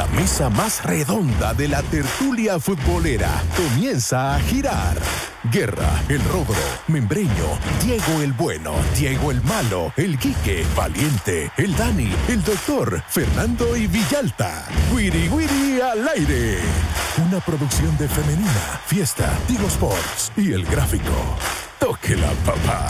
La mesa más redonda de la tertulia futbolera comienza a girar. Guerra, el Rodro, Membreño, Diego el Bueno, Diego el Malo, el Quique, Valiente, el Dani, el Doctor, Fernando y Villalta. Wiri Wiri al aire. Una producción de Femenina, Fiesta, Tigo Sports y El Gráfico. Toque la papá.